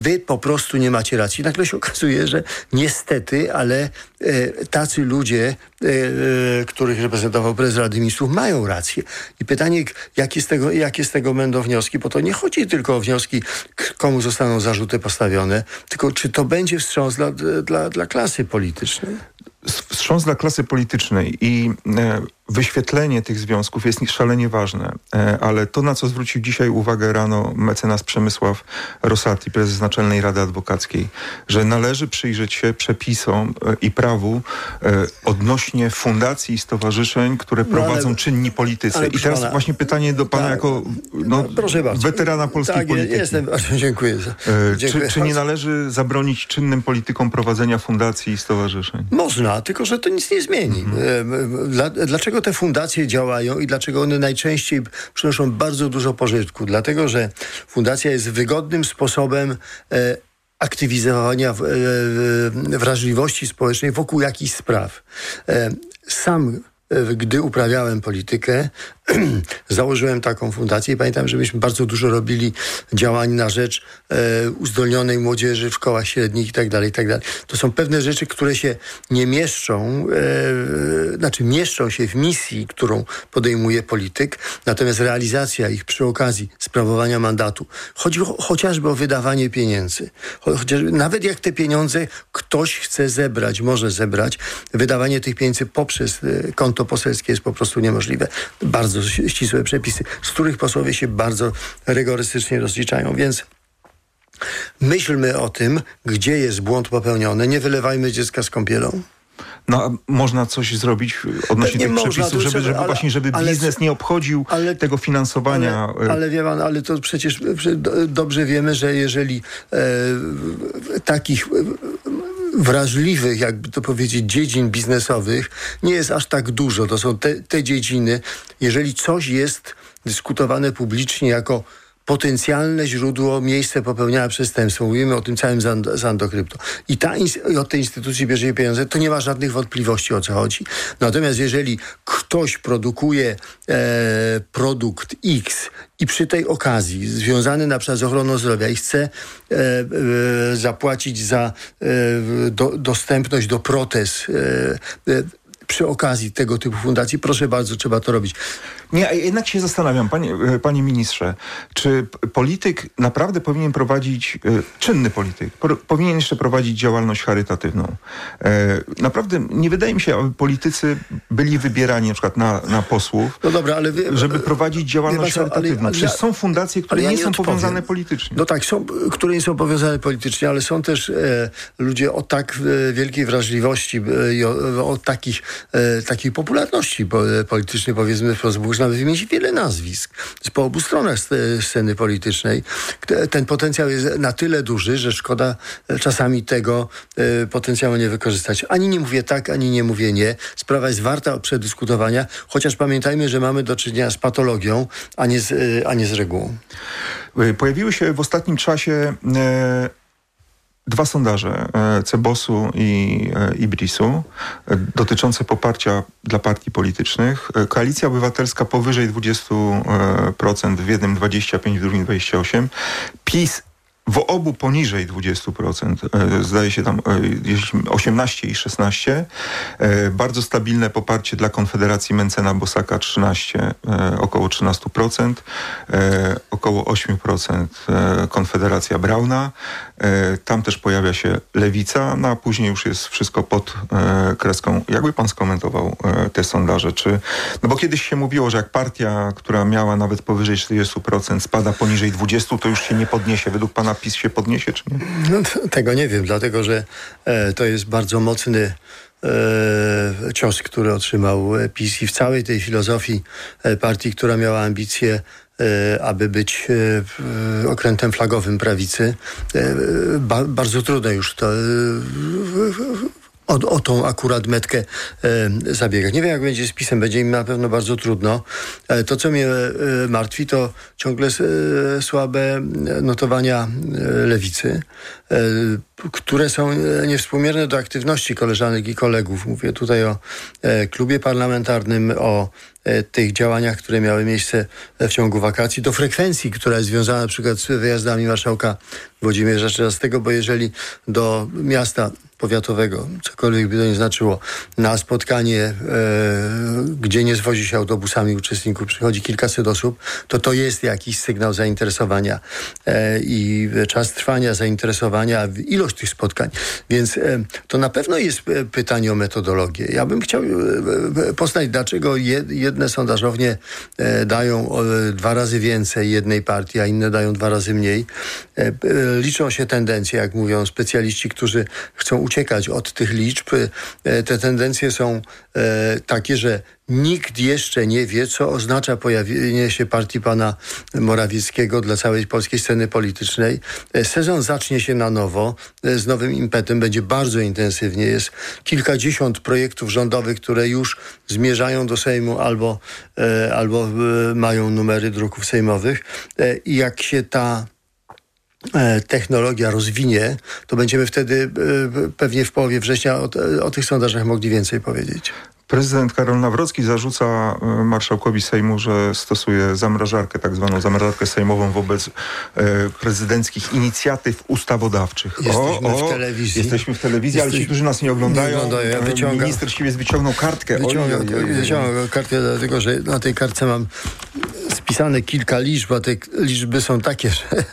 wy po prostu nie macie racji. Nagle się okazuje, że niestety, ale tacy ludzie, których reprezentował prezes Rady Ministrów, mają rację. I pytanie, jakie z tego będą wnioski, bo to nie chodzi tylko o wnioski, komu zostaną zarzuty postawione, tylko czy to będzie wstrząs dla klasy politycznej. Wstrząs dla klasy politycznej i wyświetlenie tych związków jest szalenie ważne, ale to, na co zwrócił dzisiaj uwagę rano mecenas Przemysław Rosati, prezes Naczelnej Rady Adwokackiej, że należy przyjrzeć się przepisom i prawu odnośnie fundacji i stowarzyszeń, które prowadzą czynni politycy. I teraz właśnie pytanie do pana jako weterana polskiej polityki. Dziękuję. Czy nie należy zabronić czynnym politykom prowadzenia fundacji i stowarzyszeń? Można, tylko że to nic nie zmieni. Dlaczego te fundacje działają i dlaczego one najczęściej przynoszą bardzo dużo pożytku? Dlatego, że fundacja jest wygodnym sposobem aktywizowania wrażliwości społecznej wokół jakichś spraw. Sam, gdy uprawiałem politykę, założyłem taką fundację i pamiętam, że myśmy bardzo dużo robili działań na rzecz uzdolnionej młodzieży w szkołach średnich i tak dalej. To są pewne rzeczy, które się nie mieszczą, mieszczą się w misji, którą podejmuje polityk, natomiast realizacja ich przy okazji sprawowania mandatu, chodzi chociażby o wydawanie pieniędzy. Nawet jak te pieniądze ktoś chce zebrać, może zebrać, wydawanie tych pieniędzy poprzez konto poselskie jest po prostu niemożliwe. Bardzo ścisłe przepisy, z których posłowie się bardzo rygorystycznie rozliczają, więc myślmy o tym, gdzie jest błąd popełniony, nie wylewajmy dziecka z kąpielą. No, a można coś zrobić odnośnie tych przepisów, żeby biznes nie obchodził tego finansowania. Ale wie pan, ale to przecież dobrze wiemy, że jeżeli takich wrażliwych, jakby to powiedzieć, dziedzin biznesowych nie jest aż tak dużo. To są te dziedziny. Jeżeli coś jest dyskutowane publicznie jako potencjalne źródło, miejsce popełniania przestępstwa. Mówimy o tym całym Zando Krypto. I od tej instytucji bierze pieniądze, to nie ma żadnych wątpliwości, o co chodzi. Natomiast jeżeli ktoś produkuje produkt X i przy tej okazji, związany na przykład z ochroną zdrowia i chce zapłacić za dostępność do protez przy okazji tego typu fundacji, proszę bardzo, trzeba to robić. Nie, jednak się zastanawiam, panie ministrze, czy polityk naprawdę powinien prowadzić, czynny polityk, powinien jeszcze prowadzić działalność charytatywną. Naprawdę nie wydaje mi się, aby politycy byli wybierani na przykład na posłów, żeby prowadzić działalność charytatywną. Przecież są fundacje, które nie są powiązane politycznie. No tak, są, które nie są powiązane politycznie, ale są też ludzie o tak wielkiej wrażliwości i o takiej popularności politycznej, powiedzmy wprost, bo już nawet wymienić wiele nazwisk po obu stronach sceny politycznej. Ten potencjał jest na tyle duży, że szkoda czasami tego potencjału nie wykorzystać. Ani nie mówię tak, ani nie mówię nie. Sprawa jest warta przedyskutowania, chociaż pamiętajmy, że mamy do czynienia z patologią, a nie z regułą. Pojawiły się w ostatnim czasie dwa sondaże CBOS-u i BRIS-u dotyczące poparcia dla partii politycznych. Koalicja Obywatelska powyżej 20%, w jednym 25%, w drugim 28%. PiS w obu poniżej 20%, zdaje się tam 18 i 16. Bardzo stabilne poparcie dla Konfederacji Mencena Bosaka 13, około 13%, około 8% Konfederacja Brauna. Tam też pojawia się Lewica, no a później już jest wszystko pod kreską. Jakby pan skomentował te sondaże? No bo kiedyś się mówiło, że jak partia, która miała nawet powyżej 40% spada poniżej 20%, to już się nie podniesie. Według pana PiS się podniesie, czy nie? No, tego nie wiem, dlatego że to jest bardzo mocny cios, który otrzymał PiS i w całej tej filozofii partii, która miała ambicje, aby być okrętem flagowym prawicy. Bardzo trudno już to o tą akurat metkę zabiegać. Nie wiem, jak będzie z PiS-em. Będzie im na pewno bardzo trudno. To, co mnie martwi, to ciągle słabe notowania Lewicy. które są niewspółmierne do aktywności koleżanek i kolegów. Mówię tutaj o klubie parlamentarnym, o tych działaniach, które miały miejsce w ciągu wakacji, do frekwencji, która jest związana na przykład z wyjazdami marszałka Włodzimierza Czarzastego, bo jeżeli do miasta powiatowego, cokolwiek by to nie znaczyło, na spotkanie, gdzie nie zwozi się autobusami uczestników, przychodzi kilkaset osób, to jest jakiś sygnał zainteresowania i czas trwania zainteresowania, ilość tych spotkań. Więc to na pewno jest pytanie o metodologię. Ja bym chciał poznać, dlaczego jedne sondażownie dają 2 razy więcej jednej partii, a inne dają 2 razy mniej. Liczą się tendencje, jak mówią specjaliści, którzy chcą uciekać od tych liczb. Te tendencje są takie, że nikt jeszcze nie wie, co oznacza pojawienie się partii pana Morawieckiego dla całej polskiej sceny politycznej. Sezon zacznie się na nowo, z nowym impetem, będzie bardzo intensywnie. Jest kilkadziesiąt projektów rządowych, które już zmierzają do Sejmu albo mają numery druków sejmowych. I jak się ta technologia rozwinie, to będziemy wtedy pewnie w połowie września o tych sondażach mogli więcej powiedzieć. Prezydent Karol Nawrocki zarzuca marszałkowi Sejmu, że stosuje zamrażarkę, tak zwaną zamrażarkę sejmową wobec prezydenckich inicjatyw ustawodawczych. Jesteśmy w telewizji. Jesteśmy w telewizji, ale ci, którzy nas nie oglądają, minister Siwiec wyciągnął kartkę. Wyciągam kartkę, dlatego że na tej kartce mam spisane kilka liczb, a te liczby są takie, że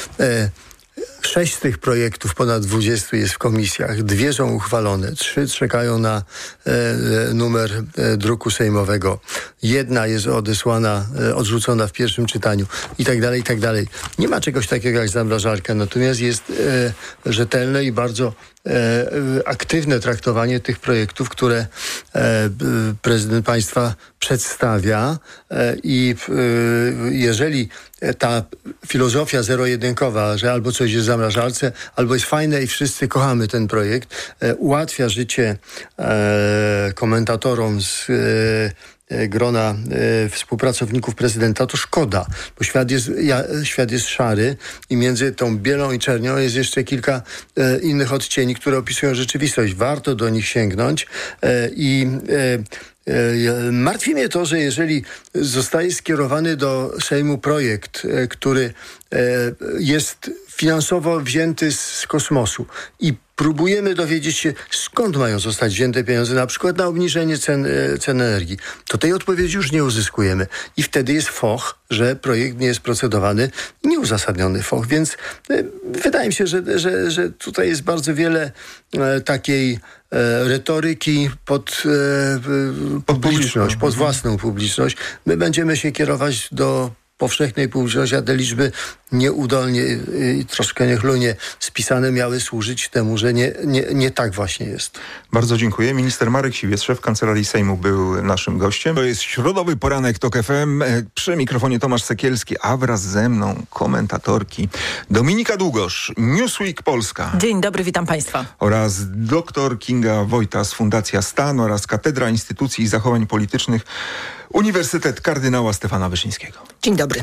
6 z tych projektów, ponad 20 jest w komisjach, 2 są uchwalone, 3 czekają na numer druku sejmowego, 1 jest odrzucona w pierwszym czytaniu i tak dalej, i tak dalej. Nie ma czegoś takiego jak zamrażarka, natomiast jest rzetelne i bardzo aktywne traktowanie tych projektów, które prezydent państwa przedstawia i jeżeli ta filozofia zero-jedynkowa, że albo coś jest w zamrażarce, albo jest fajne i wszyscy kochamy ten projekt, ułatwia życie komentatorom z grona współpracowników prezydenta, to szkoda, bo świat jest szary i między tą bielą i czernią jest jeszcze kilka innych odcieni, które opisują rzeczywistość. Warto do nich sięgnąć i martwi mnie to, że jeżeli zostaje skierowany do Sejmu projekt, który jest finansowo wzięty z kosmosu i próbujemy dowiedzieć się, skąd mają zostać wzięte pieniądze, na przykład na obniżenie cen energii, to tej odpowiedzi już nie uzyskujemy. I wtedy jest foch, że projekt nie jest procedowany, nieuzasadniony foch. Więc wydaje mi się, że tutaj jest bardzo wiele takiej retoryki pod publiczność, pod własną publiczność. My będziemy się kierować do powszechnej publiczności, a te liczby nieudolnie i troszkę niechlujnie spisane miały służyć temu, że nie tak właśnie jest. Bardzo dziękuję. Minister Marek Siwiec, szef Kancelarii Sejmu, był naszym gościem. To jest środowy poranek TOK FM. Przy mikrofonie Tomasz Sekielski, a wraz ze mną komentatorki Dominika Długosz, Newsweek Polska. Dzień dobry, witam Państwa. Oraz dr Kinga Wojtas, Fundacja Stan oraz Katedra Instytucji i Zachowań Politycznych, Uniwersytet Kardynała Stefana Wyszyńskiego. Dzień dobry.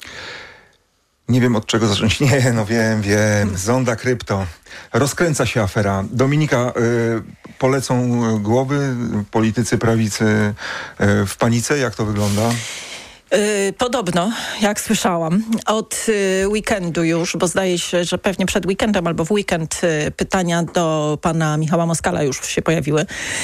Nie wiem, od czego zacząć. Nie, no wiem. Zonda krypto. Rozkręca się afera. Dominika, polecą głowy politycy prawicy w panice? Jak to wygląda? Podobno, jak słyszałam, od weekendu już, bo zdaje się, że pewnie przed weekendem albo w weekend pytania do pana Michała Moskala już się pojawiły.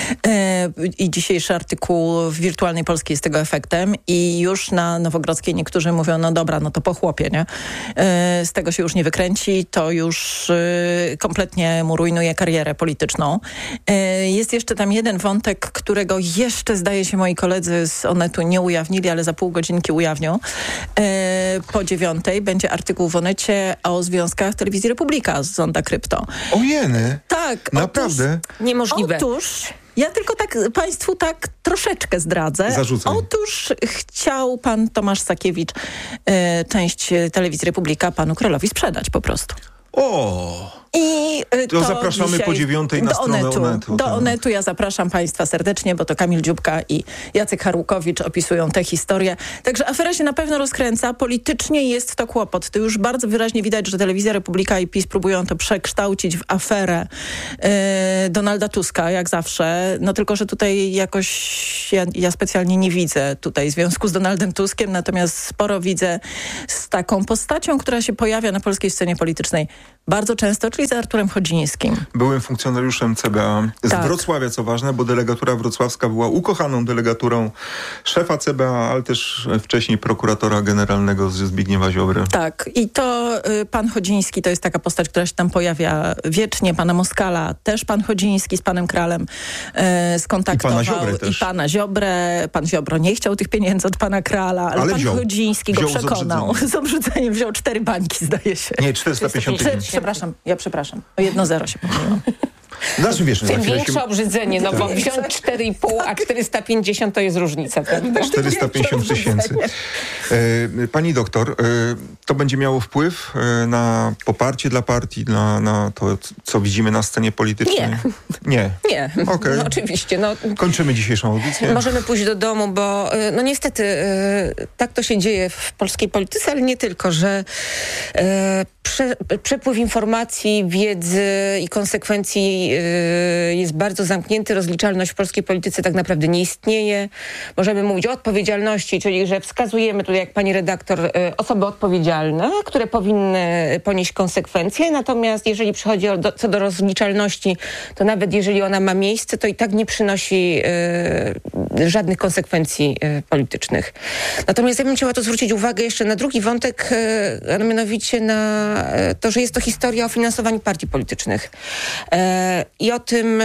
I dzisiejszy artykuł w Wirtualnej Polskiej jest tego efektem. I już na Nowogrodzkiej niektórzy mówią, no dobra, no to po chłopie, nie? Z tego się już nie wykręci, to już kompletnie mu rujnuje karierę polityczną. Jest jeszcze tam jeden wątek, którego jeszcze, zdaje się, moi koledzy z Onetu nie ujawnili, ale za pół godziny ujawnią. Po 9:00 będzie artykuł w Onecie o związkach Telewizji Republika z Zonda Krypto. Ojeny! Tak. Naprawdę? Niemożliwe. Otóż ja tylko tak Państwu tak troszeczkę zdradzę. Zarzucaj. Otóż chciał pan Tomasz Sakiewicz część Telewizji Republika panu Krelowi sprzedać po prostu. O! I to zapraszamy po 9:00 na stronę Onetu. Do Onetu ja zapraszam Państwa serdecznie, bo to Kamil Dziubka i Jacek Harłukowicz opisują tę historię. Także afera się na pewno rozkręca. Politycznie jest to kłopot. To już bardzo wyraźnie widać, że Telewizja Republika i PiS próbują to przekształcić w aferę Donalda Tuska, jak zawsze. No tylko, że tutaj jakoś ja specjalnie nie widzę tutaj związku z Donaldem Tuskiem, natomiast sporo widzę z taką postacią, która się pojawia na polskiej scenie politycznej bardzo często, czyli z Arturem Chodzińskim. Byłym funkcjonariuszem CBA z Wrocławia, co ważne, bo delegatura wrocławska była ukochaną delegaturą szefa CBA, ale też wcześniej prokuratora generalnego Zbigniewa Ziobry. Tak. I to pan Chodziński to jest taka postać, która się tam pojawia wiecznie. Pana Moskala też pan Chodziński z panem Kralem skontaktował. I pana Ziobrę też. I pana Ziobrę. Pan Ziobro nie chciał tych pieniędzy od pana Krala, ale pan Chodziński go przekonał. Z obrzydzeniem wziął 4 bańki, zdaje się. Nie, 450 tysięcy. Przepraszam. O 1,0 się pomyliłam. Znaczy, wiesz, tym większe obrzydzenie, no bo wziąć 4,5, a 450 to jest różnica, prawda? 450 tysięcy. Pani doktor, to będzie miało wpływ na poparcie dla partii, na to, co widzimy na scenie politycznej? Nie. Okay. No, oczywiście. No, kończymy dzisiejszą audycję. Możemy pójść do domu, bo no niestety tak to się dzieje w polskiej polityce, ale nie tylko, że przepływ informacji, wiedzy i konsekwencji jest bardzo zamknięty. Rozliczalność w polskiej polityce tak naprawdę nie istnieje. Możemy mówić o odpowiedzialności, czyli że wskazujemy tutaj, jak pani redaktor, osoby odpowiedzialne, które powinny ponieść konsekwencje. Natomiast jeżeli przychodzi co do rozliczalności, to nawet jeżeli ona ma miejsce, to i tak nie przynosi żadnych konsekwencji politycznych. Natomiast ja bym chciała tu zwrócić uwagę jeszcze na drugi wątek, a mianowicie na to, że jest to historia o finansowaniu partii politycznych. I o tym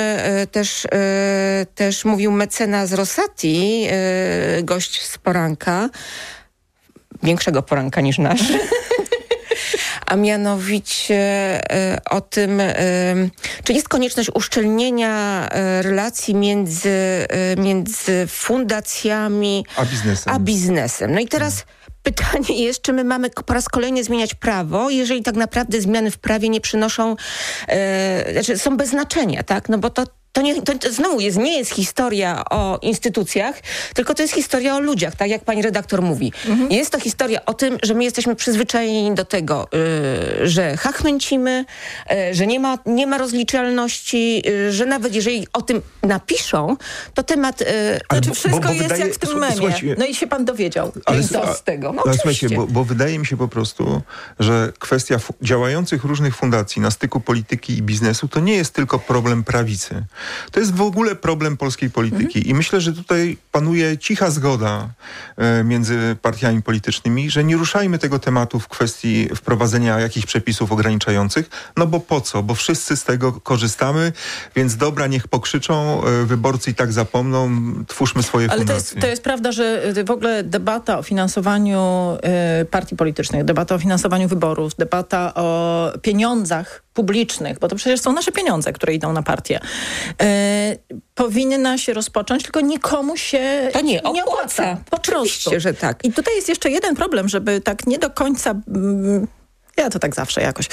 też mówił mecenas Rosati, gość z poranka, większego poranka niż nasz. A mianowicie o tym, czy jest konieczność uszczelnienia relacji między fundacjami a biznesem. No i teraz pytanie jest, czy my mamy po raz kolejny zmieniać prawo, jeżeli tak naprawdę zmiany w prawie nie przynoszą, są bez znaczenia, tak? No bo to znowu nie jest historia o instytucjach, tylko to jest historia o ludziach, tak jak pani redaktor mówi. Jest to historia o tym, że my jesteśmy przyzwyczajeni do tego, że chachmęcimy, że nie ma rozliczalności, że nawet jeżeli o tym napiszą, to temat... wszystko jest jak w tym memie. No i się pan dowiedział. Ale co z tego? No, ale słuchajcie, bo wydaje mi się po prostu, że kwestia działających różnych fundacji na styku polityki i biznesu to nie jest tylko problem prawicy. To jest w ogóle problem polskiej polityki i myślę, że tutaj panuje cicha zgoda między partiami politycznymi, że nie ruszajmy tego tematu w kwestii wprowadzenia jakichś przepisów ograniczających, no bo po co? Bo wszyscy z tego korzystamy, więc dobra, niech pokrzyczą, wyborcy i tak zapomną, twórzmy swoje fundacje. Ale to jest prawda, że w ogóle debata o finansowaniu partii politycznych, debata o finansowaniu wyborów, debata o pieniądzach publicznych, bo to przecież są nasze pieniądze, które idą na partię, powinna się rozpocząć, tylko nikomu się to nie opłaca. Po prostu. Oczywiście, że tak. I tutaj jest jeszcze jeden problem, żeby tak nie do końca... Ja to tak zawsze jakoś...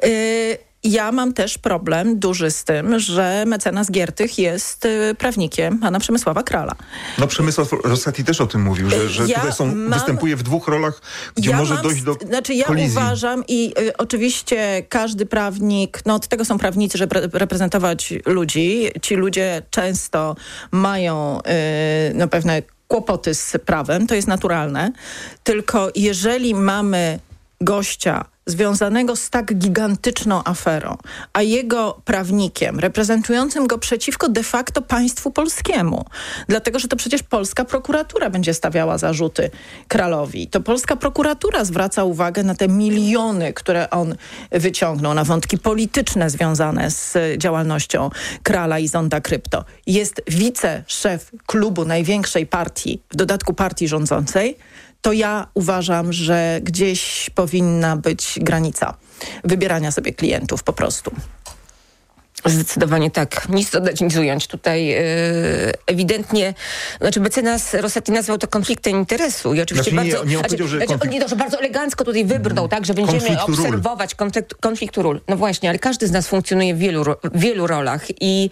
Ja mam też problem duży z tym, że mecenas Giertych jest prawnikiem pana Przemysława Krala. No Przemysław Rosati też o tym mówił, że tutaj występuje w 2 rolach, gdzie może dojść do kolizji. Uważam i oczywiście każdy prawnik, no od tego są prawnicy, żeby reprezentować ludzi. Ci ludzie często mają pewne kłopoty z prawem, to jest naturalne. Tylko jeżeli mamy gościa związanego z tak gigantyczną aferą, a jego prawnikiem, reprezentującym go przeciwko de facto państwu polskiemu. Dlatego, że to przecież polska prokuratura będzie stawiała zarzuty Kralowi. To polska prokuratura zwraca uwagę na te miliony, które on wyciągnął, na wątki polityczne związane z działalnością Krala i Zonda Krypto. Jest wiceszef klubu największej partii, w dodatku partii rządzącej, to ja uważam, że gdzieś powinna być granica wybierania sobie klientów po prostu. Zdecydowanie tak. Nic dodać, nic ująć. Tutaj ewidentnie, mecenas Rossetti nazwał to konfliktem interesu i oczywiście że bardzo elegancko tutaj wybrnął, tak, że będziemy obserwować konfliktu ról. No właśnie, ale każdy z nas funkcjonuje w wielu rolach i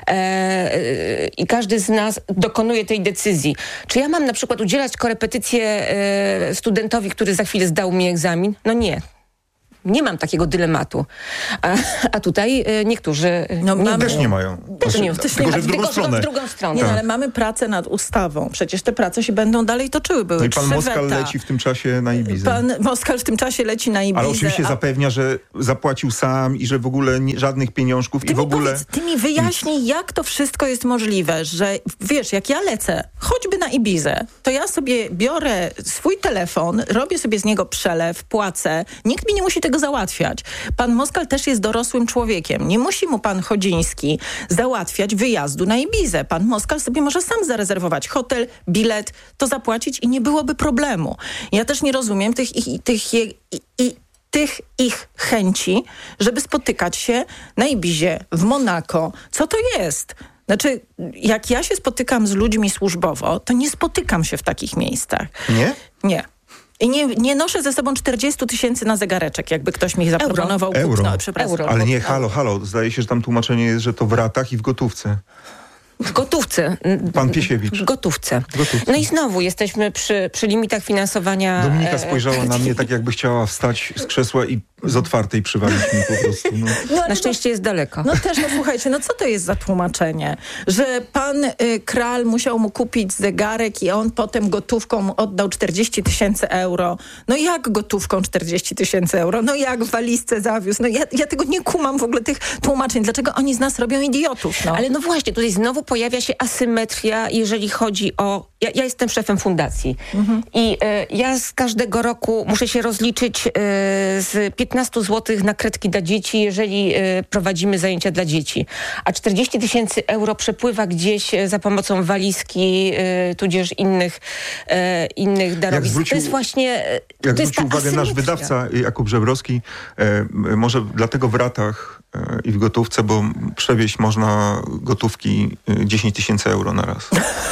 każdy z nas dokonuje tej decyzji. Czy ja mam na przykład udzielać korepetycję studentowi, który za chwilę zdał mi egzamin? No nie. Nie mam takiego dylematu. A tutaj niektórzy też nie mają. Tylko, że w drugą stronę. Nie, ale mamy pracę nad ustawą. Przecież te prace się będą dalej toczyły. Były i pan Moskal leci w tym czasie na Ibizę. Pan Moskal w tym czasie leci na Ibizę. Ale oczywiście zapewnia, że zapłacił sam i że w ogóle żadnych pieniążków i w ogóle... Ty mi wyjaśnij, jak to wszystko jest możliwe, że wiesz, jak ja lecę choćby na Ibizę, to ja sobie biorę swój telefon, robię sobie z niego przelew, płacę. Nikt mi nie musi tego załatwiać. Pan Moskal też jest dorosłym człowiekiem. Nie musi mu pan Chodziński załatwiać wyjazdu na Ibizę. Pan Moskal sobie może sam zarezerwować hotel, bilet, to zapłacić i nie byłoby problemu. Ja też nie rozumiem tych ich chęci, żeby spotykać się na Ibizie, w Monako. Co to jest? Znaczy, jak ja się spotykam z ludźmi służbowo, to nie spotykam się w takich miejscach. Nie? Nie. I nie noszę ze sobą 40 000 na zegareczek, jakby ktoś mi zaproponował. Euro. Euro. Ale nie, halo. Zdaje się, że tam tłumaczenie jest, że to w ratach i w gotówce. W gotówce. Pan Piesiewicz. W gotówce. No i znowu jesteśmy przy limitach finansowania. Dominika spojrzała na mnie tak, jakby chciała wstać z krzesła i z otwartej przywalić mi po prostu. Na szczęście jest daleko. Słuchajcie, co to jest za tłumaczenie? Że pan Kral musiał mu kupić zegarek i on potem gotówką mu oddał 40 000 euro. No jak gotówką 40 000 euro? No jak w walizce zawiózł? No ja tego nie kumam w ogóle, tych tłumaczeń. Dlaczego oni z nas robią idiotów? Ale no właśnie, tutaj znowu pojawia się asymetria, jeżeli chodzi o... Ja jestem szefem fundacji i ja z każdego roku muszę się rozliczyć z 15 zł na kredki dla dzieci, jeżeli prowadzimy zajęcia dla dzieci. A 40 000 euro przepływa gdzieś za pomocą walizki, tudzież innych darowizn. To jest właśnie... Jak zwrócił uwagę nasz wydawca Jakub Żebrowski, może dlatego w ratach i w gotówce, bo przewieźć można gotówki 10 000 euro na raz.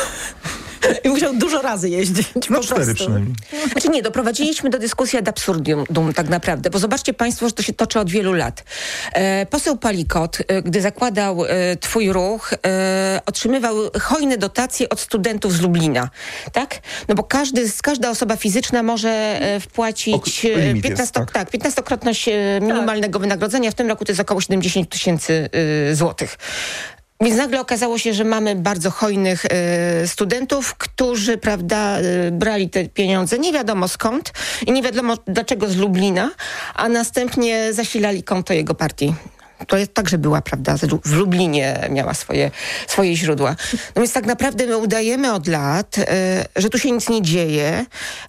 I musiał dużo razy jeździć. No 4 przynajmniej. Znaczy nie, doprowadziliśmy do dyskusji ad absurdum tak naprawdę, bo zobaczcie państwo, że to się toczy od wielu lat. Poseł Palikot, gdy zakładał Twój Ruch, otrzymywał hojne dotacje od studentów z Lublina. Tak? No bo każda osoba fizyczna może wpłacić 15-krotność minimalnego wynagrodzenia. W tym roku to jest około 70 000 złotych. Więc nagle okazało się, że mamy bardzo hojnych studentów, którzy, brali te pieniądze nie wiadomo skąd i nie wiadomo dlaczego z Lublina, a następnie zasilali konto jego partii. To także była, w Lublinie miała swoje źródła. No więc tak naprawdę my udajemy od lat, że tu się nic nie dzieje.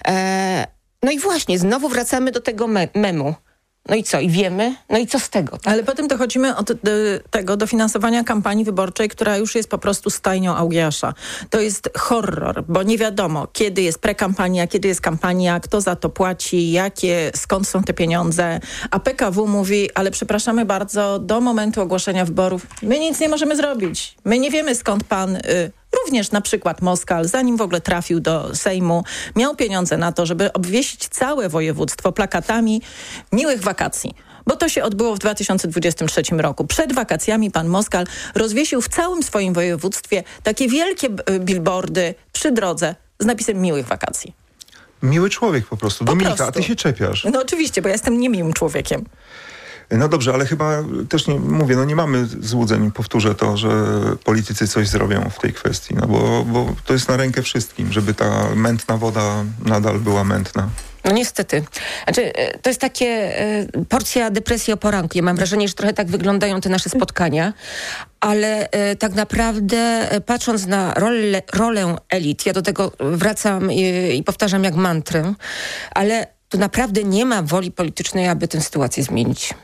No i właśnie, znowu wracamy do tego memu. No i co? I wiemy? No i co z tego? Tak? Ale potem dochodzimy do dofinansowania kampanii wyborczej, która już jest po prostu stajnią Augiasza. To jest horror, bo nie wiadomo, kiedy jest prekampania, kiedy jest kampania, kto za to płaci, skąd są te pieniądze. A PKW mówi, ale przepraszamy bardzo, do momentu ogłoszenia wyborów my nic nie możemy zrobić. My nie wiemy, skąd pan... Również na przykład Moskal, zanim w ogóle trafił do Sejmu, miał pieniądze na to, żeby obwiesić całe województwo plakatami miłych wakacji. Bo to się odbyło w 2023 roku. Przed wakacjami pan Moskal rozwiesił w całym swoim województwie takie wielkie billboardy przy drodze z napisem miłych wakacji. Miły człowiek po prostu. Dominika, a ty się czepiasz. No oczywiście, bo ja jestem niemiłym człowiekiem. No dobrze, ale chyba też nie mamy złudzeń, powtórzę to, że politycy coś zrobią w tej kwestii, no bo to jest na rękę wszystkim, żeby ta mętna woda nadal była mętna. No niestety. Znaczy, to jest takie porcja depresji o poranku. Ja mam wrażenie, że trochę tak wyglądają te nasze spotkania, ale tak naprawdę patrząc na rolę elit, ja do tego wracam i powtarzam jak mantrę, ale tu naprawdę nie ma woli politycznej, aby tę sytuację zmienić.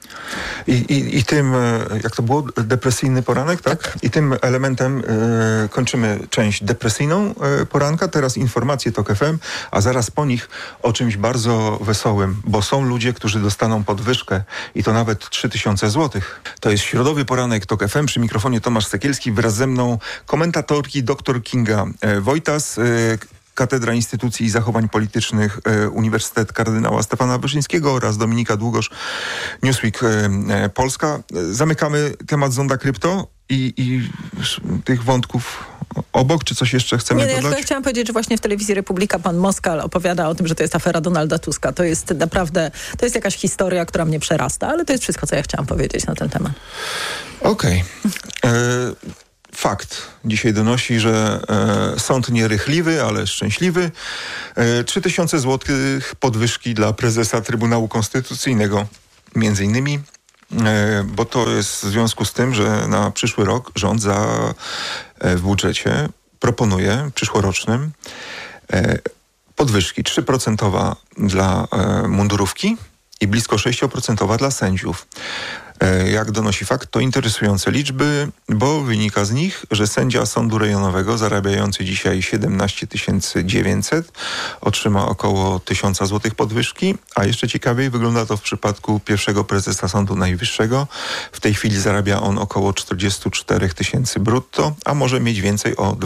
I tym, jak to było, depresyjny poranek, tak? I tym elementem kończymy część depresyjną poranka. Teraz informacje TOK FM, a zaraz po nich o czymś bardzo wesołym, bo są ludzie, którzy dostaną podwyżkę i to nawet 3000 zł. To jest środowy poranek TOK FM. Przy mikrofonie Tomasz Sekielski. Wraz ze mną komentatorki dr Kinga Wojtas, Katedra Instytucji i Zachowań Politycznych Uniwersytet Kardynała Stefana Wyszyńskiego oraz Dominika Długosz, Newsweek Polska. Zamykamy temat Zonda Krypto i tych wątków obok, czy coś jeszcze chcemy dodać? Ja chciałam powiedzieć, że właśnie w telewizji Republika pan Moskal opowiada o tym, że to jest afera Donalda Tuska. To jest naprawdę, to jest jakaś historia, która mnie przerasta, ale to jest wszystko, co ja chciałam powiedzieć na ten temat. Okej. Fakt dzisiaj donosi, że sąd nierychliwy, ale szczęśliwy. 3000 zł podwyżki dla prezesa Trybunału Konstytucyjnego. Między innymi, bo to jest w związku z tym, że na przyszły rok rząd w budżecie proponuje przyszłorocznym podwyżki 3% dla mundurówki i blisko 6% dla sędziów. Jak donosi fakt, to interesujące liczby, bo wynika z nich, że sędzia sądu rejonowego zarabiający dzisiaj 17 900 otrzyma około 1000 zł podwyżki, a jeszcze ciekawiej wygląda to w przypadku pierwszego prezesa Sądu Najwyższego. W tej chwili zarabia on około 44 000 brutto, a może mieć więcej o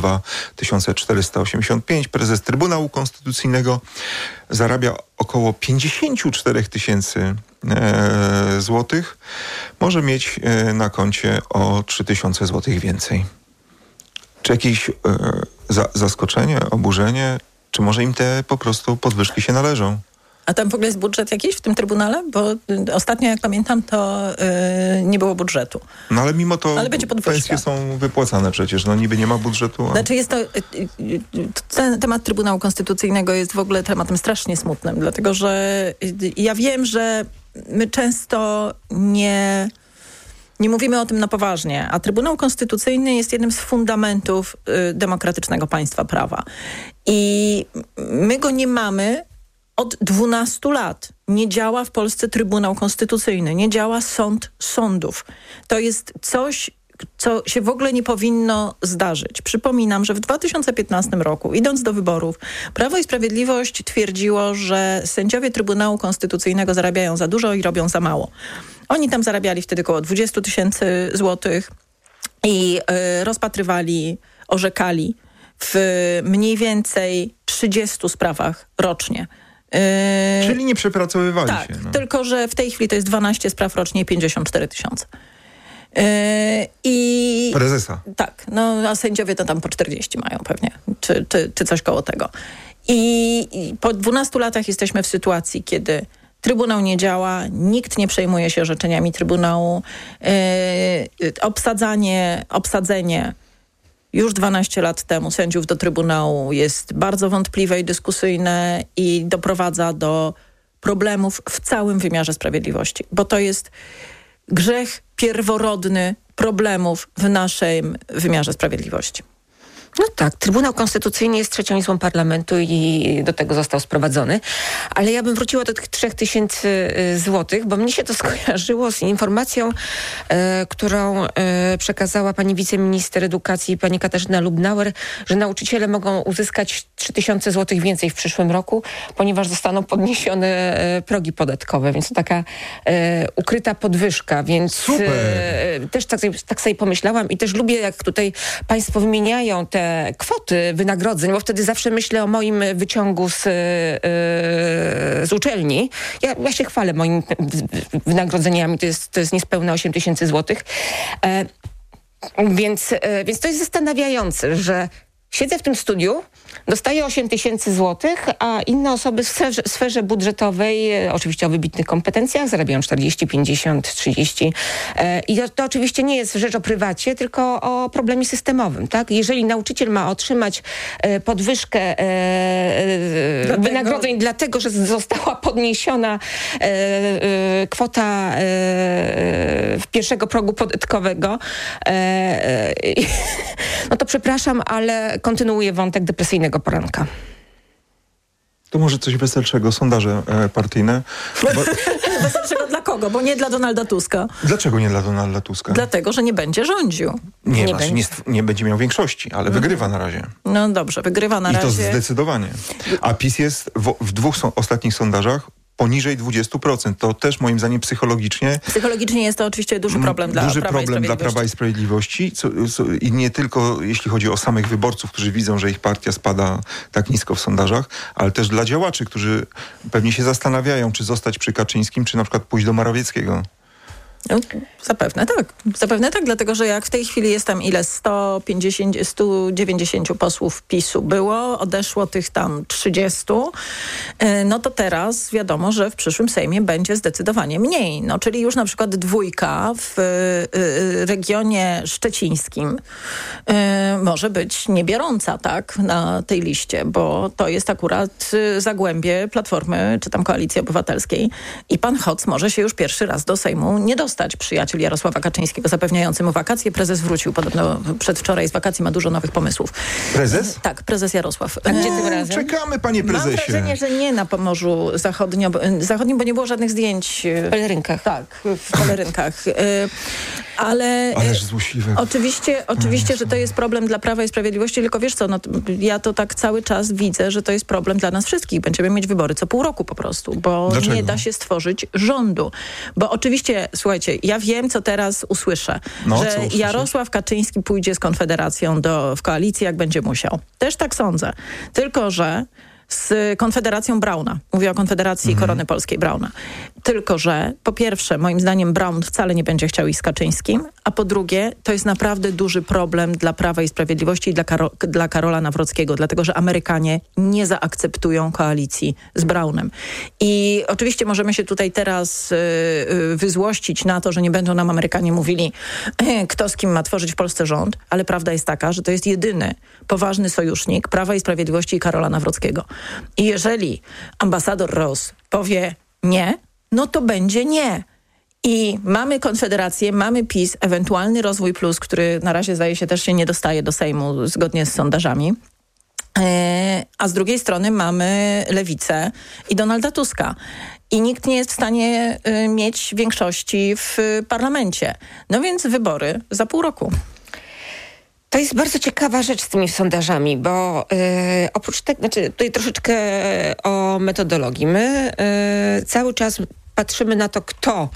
2485. Prezes Trybunału Konstytucyjnego zarabia około 54 000 złotych, może mieć na koncie o 3000 złotych więcej. Czy jakieś zaskoczenie, oburzenie, czy może im te po prostu podwyżki się należą? A tam w ogóle jest budżet jakiś w tym Trybunale? Bo ostatnio, jak pamiętam, to nie było budżetu. No ale mimo to pensje są wypłacane przecież. No niby nie ma budżetu. A... Znaczy jest to... Temat Trybunału Konstytucyjnego jest w ogóle tematem strasznie smutnym, dlatego że ja wiem, że my często nie mówimy o tym na poważnie, a Trybunał Konstytucyjny jest jednym z fundamentów demokratycznego państwa prawa. I my go nie mamy od 12 lat. Nie działa w Polsce Trybunał Konstytucyjny, nie działa sąd sądów. To jest coś, co się w ogóle nie powinno zdarzyć. Przypominam, że w 2015 roku, idąc do wyborów, Prawo i Sprawiedliwość twierdziło, że sędziowie Trybunału Konstytucyjnego zarabiają za dużo i robią za mało. Oni tam zarabiali wtedy około 20 000 złotych i rozpatrywali, orzekali w mniej więcej 30 sprawach rocznie. Czyli nie przepracowywali tak, się. No. Tylko że w tej chwili to jest 12 spraw rocznie i 54 000. I prezesa. Tak, no a sędziowie to tam po 40 mają pewnie, czy coś koło tego. I po 12 latach jesteśmy w sytuacji, kiedy Trybunał nie działa, nikt nie przejmuje się orzeczeniami Trybunału. Obsadzenie już 12 lat temu sędziów do Trybunału jest bardzo wątpliwe i dyskusyjne i doprowadza do problemów w całym wymiarze sprawiedliwości, bo to jest grzech pierworodny problemów w naszym wymiarze sprawiedliwości. No tak, Trybunał Konstytucyjny jest trzecią izbą parlamentu i do tego został sprowadzony. Ale ja bym wróciła do tych 3000 złotych, bo mnie się to skojarzyło z informacją, którą przekazała pani wiceminister edukacji, pani Katarzyna Lubnauer, że nauczyciele mogą uzyskać 3000 złotych więcej w przyszłym roku, ponieważ zostaną podniesione progi podatkowe, więc to taka ukryta podwyżka, więc też tak sobie pomyślałam i też lubię, jak tutaj państwo wymieniają te kwoty wynagrodzeń, bo wtedy zawsze myślę o moim wyciągu z uczelni. Ja się chwalę moimi wynagrodzeniami, to jest niespełna 8000 złotych. Więc to jest zastanawiające, że siedzę w tym studiu, dostaję 8000 złotych, a inne osoby w sferze budżetowej, oczywiście o wybitnych kompetencjach, zarabiają 40, 50, 30. I to oczywiście nie jest rzecz o prywacie, tylko o problemie systemowym. Tak? Jeżeli nauczyciel ma otrzymać podwyżkę wynagrodzeń dlatego, że została podniesiona kwota pierwszego progu podatkowego, no to przepraszam, ale kontynuuję wątek depresyjnego poranka. To może coś weselszego, sondaże partyjne. Weselszego dla kogo? Bo nie dla Donalda Tuska. Dlaczego nie dla Donalda Tuska? Dlatego, że nie będzie rządził. Nie będzie miał większości, ale wygrywa na razie. No dobrze, wygrywa na razie. I to zdecydowanie. A PiS jest w dwóch ostatnich sondażach poniżej 20%. To też moim zdaniem psychologicznie jest to oczywiście duży problem dla Prawa i Sprawiedliwości. I nie tylko jeśli chodzi o samych wyborców, którzy widzą, że ich partia spada tak nisko w sondażach, ale też dla działaczy, którzy pewnie się zastanawiają, czy zostać przy Kaczyńskim, czy na przykład pójść do Morawieckiego. No, zapewne tak, dlatego że jak w tej chwili jest tam 190 posłów PiS-u było, odeszło tych tam 30, no to teraz wiadomo, że w przyszłym Sejmie będzie zdecydowanie mniej. No, czyli już na przykład 2 w regionie szczecińskim może być niebierąca, tak, na tej liście, bo to jest akurat zagłębie Platformy, czy tam Koalicji Obywatelskiej i pan Hoc może się już pierwszy raz do Sejmu nie dostać. Przyjaciel Jarosława Kaczyńskiego zapewniający mu wakacje. Prezes wrócił podobno przedwczoraj z wakacji, ma dużo nowych pomysłów. Prezes? Tak, prezes Jarosław. A gdzie tym razem? Czekamy, panie prezesie. Mam wrażenie, że nie na Pomorzu Zachodnim, bo nie było żadnych zdjęć. W pelerynkach. Tak, w pelerynkach. Ależ złośliwe. Oczywiście, że to jest problem dla Prawa i Sprawiedliwości, tylko wiesz co, no, ja to tak cały czas widzę, że to jest problem dla nas wszystkich. Będziemy mieć wybory co pół roku po prostu, bo Dlaczego? nie da się stworzyć rządu. Bo oczywiście, słuchajcie, ja wiem, co teraz usłyszę, że Jarosław Kaczyński pójdzie z Konfederacją w koalicji, jak będzie musiał. Też tak sądzę. Tylko że z Konfederacją Brauna. Mówię o Konfederacji Korony Polskiej Brauna. Tylko że po pierwsze, moim zdaniem Braun wcale nie będzie chciał iść z Kaczyńskim, a po drugie, to jest naprawdę duży problem dla Prawa i Sprawiedliwości i dla Karola Nawrockiego, dlatego że Amerykanie nie zaakceptują koalicji z Braunem. I oczywiście możemy się tutaj teraz wyzłościć na to, że nie będą nam Amerykanie mówili, kto z kim ma tworzyć w Polsce rząd, ale prawda jest taka, że to jest jedyny poważny sojusznik Prawa i Sprawiedliwości i Karola Nawrockiego. I jeżeli ambasador Ross powie nie, no to będzie nie. I mamy Konfederację, mamy PiS, ewentualny Rozwój Plus, który na razie zdaje się też się nie dostaje do Sejmu zgodnie z sondażami. A z drugiej strony mamy Lewicę i Donalda Tuska. I nikt nie jest w stanie mieć większości w parlamencie. No więc wybory za pół roku. To jest bardzo ciekawa rzecz z tymi sondażami, bo oprócz tego, tutaj troszeczkę o metodologii. My cały czas patrzymy na to,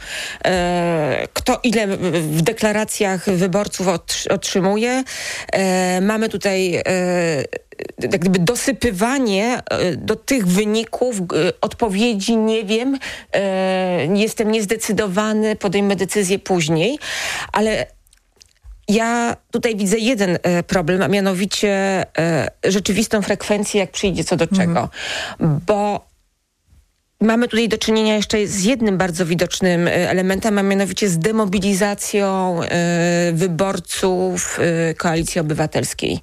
kto ile w deklaracjach wyborców otrzymuje. Mamy tutaj jak gdyby dosypywanie do tych wyników odpowiedzi nie wiem, jestem niezdecydowany, podejmę decyzję później, ale ja tutaj widzę jeden problem, a mianowicie rzeczywistą frekwencję, jak przyjdzie co do czego. Bo mamy tutaj do czynienia jeszcze z jednym bardzo widocznym elementem, a mianowicie z demobilizacją wyborców Koalicji Obywatelskiej.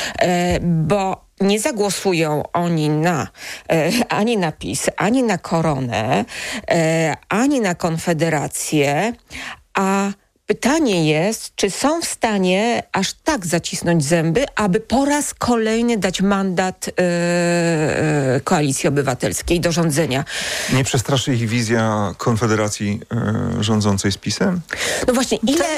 Bo nie zagłosują oni ani na PiS, ani na Koronę, ani na Konfederację, a pytanie jest, czy są w stanie aż tak zacisnąć zęby, aby po raz kolejny dać mandat Koalicji Obywatelskiej do rządzenia. Nie przestraszy ich wizja Konfederacji rządzącej z PiS-em? No właśnie,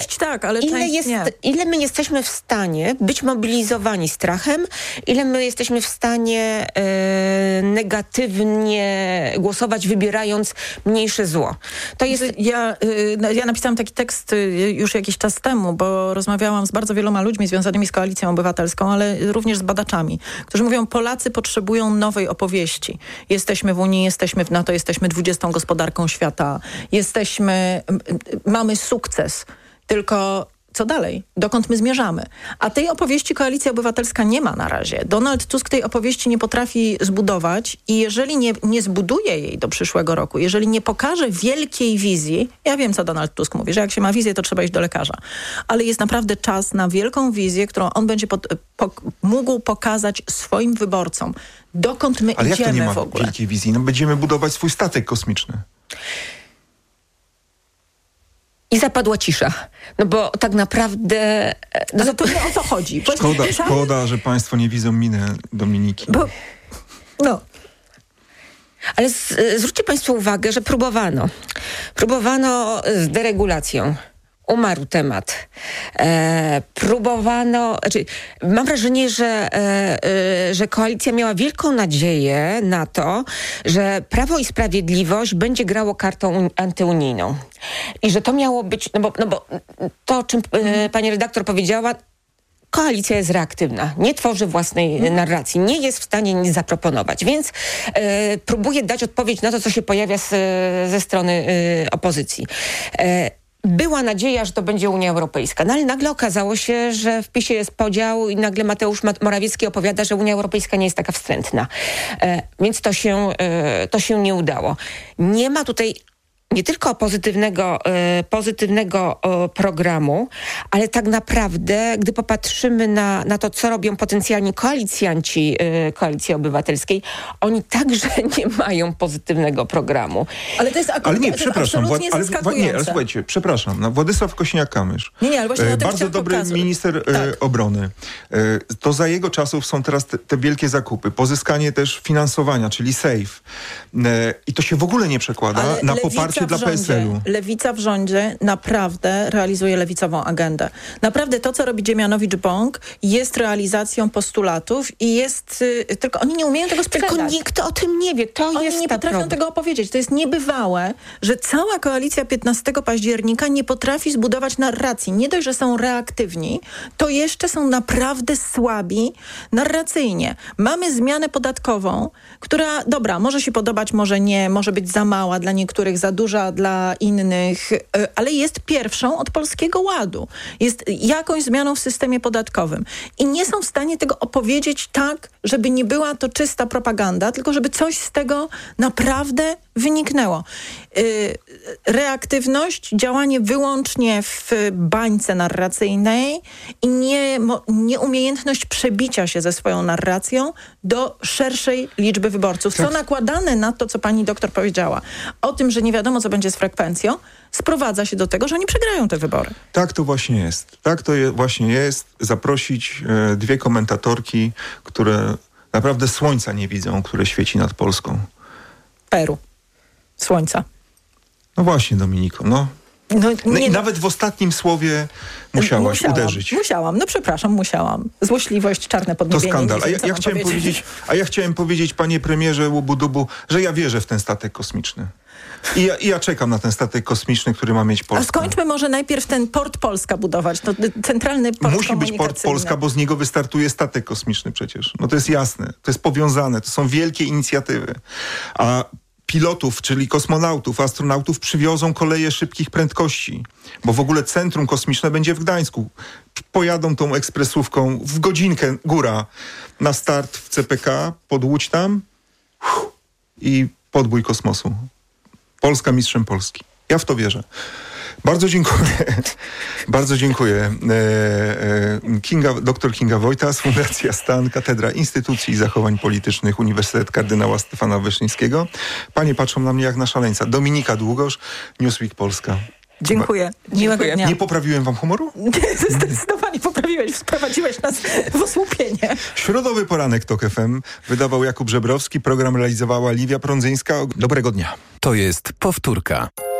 ile my jesteśmy w stanie być mobilizowani strachem, ile my jesteśmy w stanie negatywnie głosować, wybierając mniejsze zło. To jest... Ja napisałam taki tekst już jakiś czas temu, bo rozmawiałam z bardzo wieloma ludźmi związanymi z Koalicją Obywatelską, ale również z badaczami, którzy mówią, Polacy potrzebują nowej opowieści. Jesteśmy w Unii, jesteśmy w NATO, jesteśmy 20. gospodarką świata, mamy sukces, tylko co dalej? Dokąd my zmierzamy? A tej opowieści Koalicja Obywatelska nie ma na razie. Donald Tusk tej opowieści nie potrafi zbudować i jeżeli nie zbuduje jej do przyszłego roku, jeżeli nie pokaże wielkiej wizji, ja wiem, co Donald Tusk mówi, że jak się ma wizję, to trzeba iść do lekarza. Ale jest naprawdę czas na wielką wizję, którą on będzie mógł pokazać swoim wyborcom. Dokąd my Ale idziemy jak to nie ma w ogóle? wielkiej wizji? No będziemy budować swój statek kosmiczny. I zapadła cisza. No bo tak naprawdę... Ale to nie o to chodzi. Szkoda, że państwo nie widzą miny Dominiki. Ale zwróćcie Państwo uwagę, że próbowano z deregulacją. Umarł temat. Mam wrażenie, że koalicja miała wielką nadzieję na to, że Prawo i Sprawiedliwość będzie grało kartą antyunijną. I że to miało być, no bo to, o czym pani redaktor powiedziała, koalicja jest reaktywna, nie tworzy własnej narracji, nie jest w stanie nic zaproponować, więc próbuje dać odpowiedź na to, co się pojawia ze strony opozycji. Była nadzieja, że to będzie Unia Europejska, no ale nagle okazało się, że w PiS-ie jest podział i nagle Mateusz Morawiecki opowiada, że Unia Europejska nie jest taka wstrętna. Więc to się nie udało. Nie ma tutaj nie tylko pozytywnego programu, ale tak naprawdę, gdy popatrzymy na to, co robią potencjalni koalicjanci Koalicji Obywatelskiej, oni także nie mają pozytywnego programu. Ale to jest absolutnie zaskakujące. Ale słuchajcie, przepraszam. Władysław Kosiniak-Kamysz, ale właśnie bardzo dobry minister obrony. To za jego czasów są teraz te wielkie zakupy. Pozyskanie też finansowania, czyli SAFE. I to się w ogóle nie przekłada na poparcie dla PSL-u. Lewica w rządzie naprawdę realizuje lewicową agendę. Naprawdę to, co robi Dziemianowicz-Bąk, jest realizacją postulatów i jest... tylko oni nie umieją tego sprzedać. Tylko nikt o tym nie wie. Oni nie potrafią tego opowiedzieć. To jest niebywałe, że cała koalicja 15 października nie potrafi zbudować narracji. Nie dość, że są reaktywni, to jeszcze są naprawdę słabi narracyjnie. Mamy zmianę podatkową, która, dobra, może się podobać, może nie, może być za mała dla niektórych, za duża dla innych, ale jest pierwszą od Polskiego Ładu. Jest jakąś zmianą w systemie podatkowym. I nie są w stanie tego opowiedzieć tak, żeby nie była to czysta propaganda, tylko żeby coś z tego naprawdę wyniknęło. Reaktywność, działanie wyłącznie w bańce narracyjnej i nieumiejętność przebicia się ze swoją narracją do szerszej liczby wyborców. Co nakładane na to, co pani doktor powiedziała, o tym, że nie wiadomo, co będzie z frekwencją, sprowadza się do tego, że oni przegrają te wybory. Tak to właśnie jest. Właśnie jest. Zaprosić dwie komentatorki, które naprawdę słońca nie widzą, które świeci nad Polską. Peru. Słońca. No właśnie, Dominiko, i nawet w ostatnim słowie musiałam uderzyć. Musiałam, musiałam. Złośliwość, czarne podniebienie. To skandal. A ja chciałem powiedzieć, panie premierze Łubu-Dubu, że ja wierzę w ten statek kosmiczny. I ja czekam na ten statek kosmiczny, który ma mieć Polskę. A skończmy może najpierw ten Port Polska budować. To centralny port musi być Port Polska, bo z niego wystartuje statek kosmiczny przecież. No to jest jasne. To jest powiązane. To są wielkie inicjatywy. A pilotów, czyli kosmonautów, astronautów przywiozą koleje szybkich prędkości, bo w ogóle centrum kosmiczne będzie w Gdańsku. Pojadą tą ekspresówką w godzinkę góra na start w CPK, pod Łódź tam i podbój kosmosu. Polska mistrzem Polski. Ja w to wierzę. Bardzo dziękuję. Bardzo dziękuję. Dr Kinga Wojtas, Fundacja Stan, Katedra Instytucji i Zachowań Politycznych, Uniwersytet Kardynała Stefana Wyszyńskiego. Panie patrzą na mnie jak na szaleńca. Dominika Długosz, Newsweek Polska. Dziękuję. Miłego dnia. Nie poprawiłem wam humoru? Zdecydowanie poprawiłeś. Wprowadziłeś nas w osłupienie. Środowy poranek TOK FM wydawał Jakub Żebrowski. Program realizowała Liwia Prądzyńska. Dobrego dnia. To jest powtórka.